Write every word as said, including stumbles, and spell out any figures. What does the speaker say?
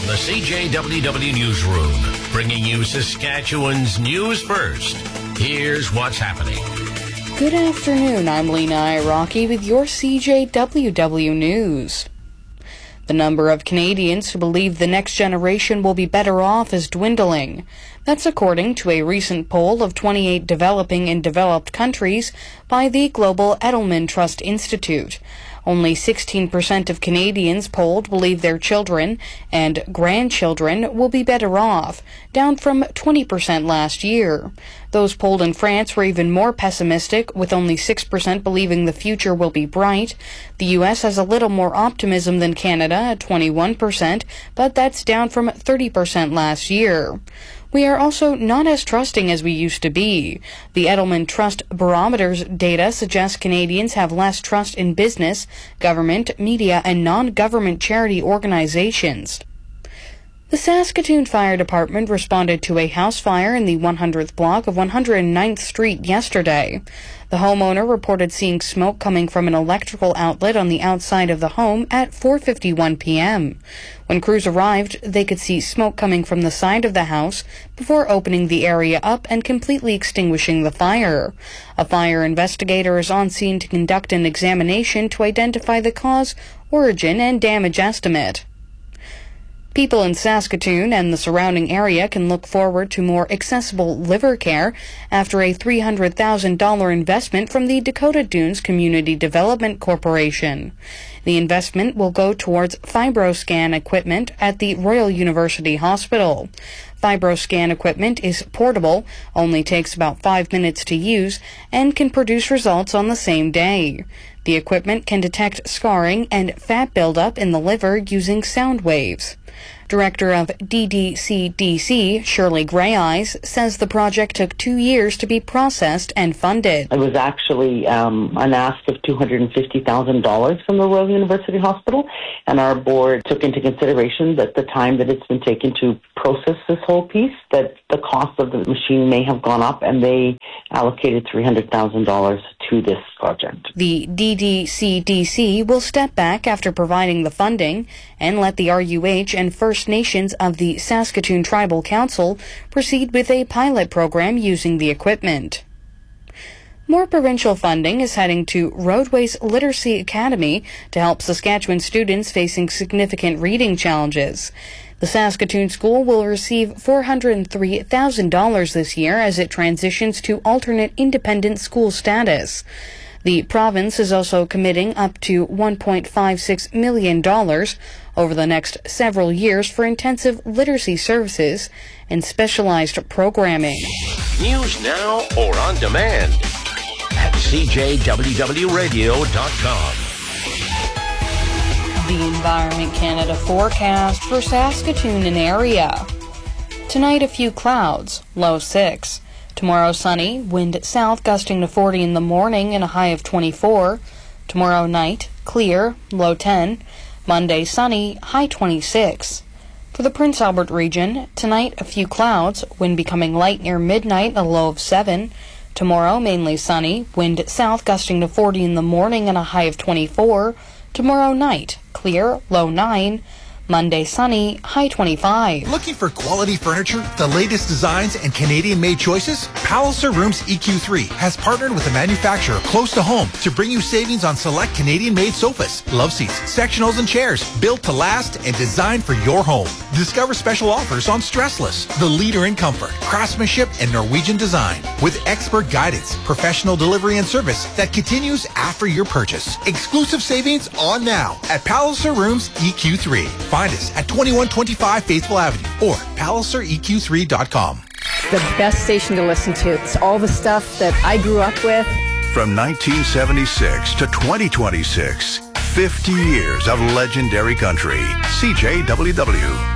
From the C J W W Newsroom, bringing you Saskatchewan's news first. Here's what's happening. Good afternoon, I'm Lena Iraqi with your C J W W News. The number of Canadians who believe the next generation will be better off is dwindling. That's according to a recent poll of twenty-eight developing and developed countries by the Global Edelman Trust Institute. Only sixteen percent of Canadians polled believe their children and grandchildren will be better off, down from twenty percent last year. Those polled in France were even more pessimistic, with only six percent believing the future will be bright. The U S has a little more optimism than Canada at twenty-one percent, but that's down from thirty percent last year. We are also not as trusting as we used to be. The Edelman Trust Barometer's data suggests Canadians have less trust in business, government, media, and non-government charity organizations. The Saskatoon Fire Department responded to a house fire in the one hundredth block of one hundred ninth Street yesterday. The homeowner reported seeing smoke coming from an electrical outlet on the outside of the home at four fifty-one p.m. When crews arrived, they could see smoke coming from the side of the house before opening the area up and completely extinguishing the fire. A fire investigator is on scene to conduct an examination to identify the cause, origin, and damage estimate. People in Saskatoon and the surrounding area can look forward to more accessible liver care after a three hundred thousand dollars investment from the Dakota Dunes Community Development Corporation. The investment will go towards FibroScan equipment at the Royal University Hospital. FibroScan equipment is portable, only takes about five minutes to use, and can produce results on the same day. The equipment can detect scarring and fat buildup in the liver using sound waves. Director of D D C D C, Shirley Greyeyes, says the project took two years to be processed and funded. It was actually um, an ask of two hundred fifty thousand dollars from the Royal University Hospital, and our board took into consideration that the time that it's been taken to process this whole piece, that the cost of the machine may have gone up, and they allocated three hundred thousand dollars to this project. The D D C D C will step back after providing the funding and let the R U H and First Nations of the Saskatoon Tribal Council proceed with a pilot program using the equipment. More provincial funding is heading to Roadways Literacy Academy to help Saskatchewan students facing significant reading challenges. The Saskatoon school will receive four hundred three thousand dollars this year as it transitions to alternate independent school status. The province is also committing up to one point five six million dollars over the next several years for intensive literacy services and specialized programming. News now or on demand at C J W W radio dot com. The Environment Canada forecast for Saskatoon and area. Tonight, a few clouds, low six. Tomorrow, sunny, wind south gusting to forty in the morning and a high of twenty-four. Tomorrow night, clear, low ten. Monday, sunny, high twenty-six. For the Prince Albert region, tonight, a few clouds, wind becoming light near midnight, a low of seven. Tomorrow, mainly sunny, wind south gusting to forty in the morning and a high of twenty-four. Tomorrow night, clear, low nine. Monday, sunny, high twenty-five. Looking for quality furniture, the latest designs, and Canadian-made choices? Palliser Rooms E Q three has partnered with a manufacturer close to home to bring you savings on select Canadian-made sofas, love seats, sectionals, and chairs built to last and designed for your home. Discover special offers on Stressless, the leader in comfort, craftsmanship, and Norwegian design, with expert guidance, professional delivery, and service that continues after your purchase. Exclusive savings on now at Palliser Rooms E Q three. Find us at twenty-one twenty-five Faithful Avenue or palliser E Q three dot com. The best station to listen to. It's all the stuff that I grew up with. From nineteen seventy-six to twenty twenty-six, fifty years of legendary country. C J W W.